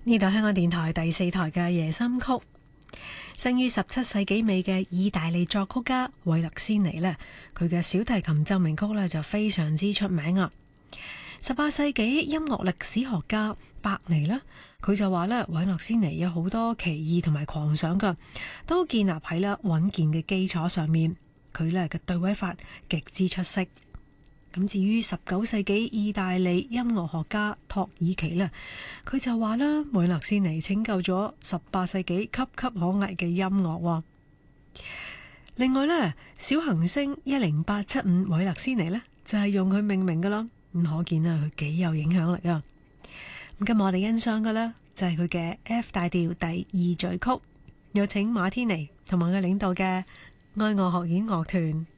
呢度香港電台第4台嘅夜心曲，生於17世紀尾嘅意大利作曲家韋勒斯尼呢，佢嘅小提琴奏鳴曲呢就非常之出名啊。18世紀音樂歷史學家伯尼呢，佢就話呢，韋勒斯尼有好多奇異同埋狂想噶，都建立喺呢穩健嘅基礎上面。佢呢嘅對位法極之出色。咁至於19世紀意大利音樂學家托爾奇呢，佢就話啦，韋勒斯尼拯救咗18世紀岌岌可危嘅音樂。另外呢，小行星10875韋勒斯尼呢，就係用佢命名噶啦，咁可見啊佢幾有影響力啊。咁今日我哋欣賞嘅呢，就係佢嘅 F 大調第2序曲，有請馬天尼同埋佢領導嘅愛樂學院樂團。